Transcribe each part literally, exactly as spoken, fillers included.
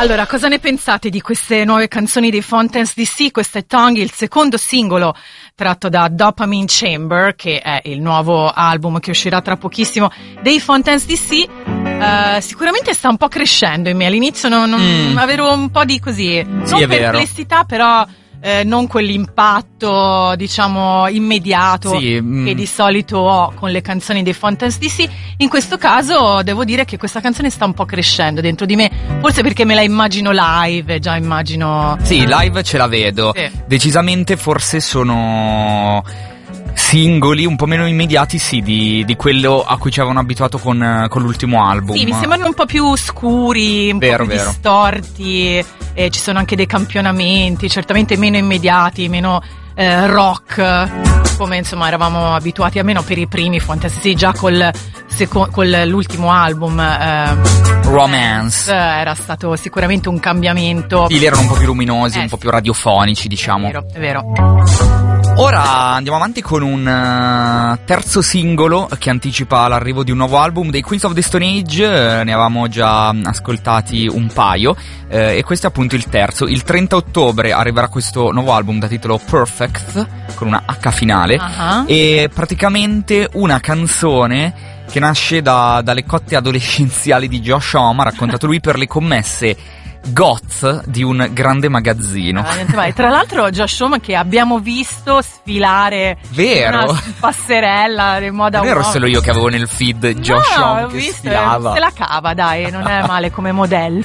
Allora, cosa ne pensate di queste nuove canzoni dei Fontaines D C? Questo è Tongue, il secondo singolo tratto da Dopamine Chamber, che è il nuovo album che uscirà tra pochissimo dei Fontaines D C. Uh, sicuramente sta un po' crescendo in me. All'inizio non, non mm. avevo un po' di così, sì, non è perplessità, vero. però eh, non quell'impatto, diciamo, immediato sì, mm. che di solito ho con le canzoni dei Fontaines D C. In questo caso devo dire che questa canzone sta un po' crescendo dentro di me, forse perché me la immagino live, già immagino... Sì, live ce la vedo. Sì. Decisamente forse sono singoli un po' meno immediati, sì, di, di quello a cui ci avevano abituato con, con l'ultimo album. Sì, mi sembrano un po' più scuri, un vero, po' più vero. distorti, eh, ci sono anche dei campionamenti, certamente meno immediati, meno eh, rock, come insomma eravamo abituati, almeno per i primi Fontaines. Sì, già col, seco- con l'ultimo album eh, Romance eh, era stato sicuramente un cambiamento. Sì, erano un po' più luminosi, eh, un po' più radiofonici, diciamo. È vero, è vero. Ora andiamo avanti con un uh, terzo singolo che anticipa l'arrivo di un nuovo album dei Queens of the Stone Age. Uh, ne avevamo già ascoltati un paio, uh, e questo è appunto il terzo. Il trenta ottobre arriverà questo nuovo album da titolo Perfect, con una H finale, uh-huh. e praticamente una canzone che nasce da, dalle cotte adolescenziali di Josh Homme, ha raccontato lui, per le commesse goth di un grande magazzino. Ah, tra l'altro Josh Homme che abbiamo visto sfilare vero una passerella in moda non ero uomo. solo io che avevo nel feed Josh no, Homme ho che visto, sfilava. Se la cava, dai, non è male come modello.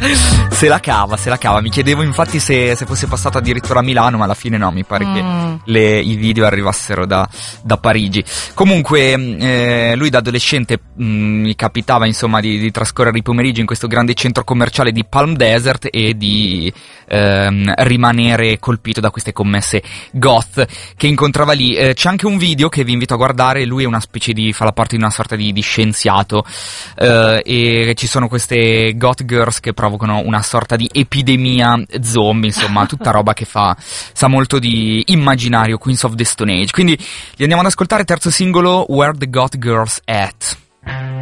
se la cava se la cava mi chiedevo infatti se, se fosse passato addirittura a Milano, ma alla fine no, mi pare mm. che le, i video arrivassero da, da Parigi. Comunque eh, lui da adolescente mh, mi capitava insomma di, di trascorrere i pomeriggi in questo grande centro commerciale di Palm Desert e di ehm, rimanere colpito da queste commesse goth che incontrava lì. Eh, c'è anche un video che vi invito a guardare. Lui è una specie di, fa la parte di una sorta di, di scienziato, eh, e ci sono queste goth girls che provocano una sorta di epidemia zombie, insomma tutta roba che fa, sa molto di immaginario Queens of the Stone Age. Quindi li andiamo ad ascoltare, terzo singolo, Where the Goth Girls At.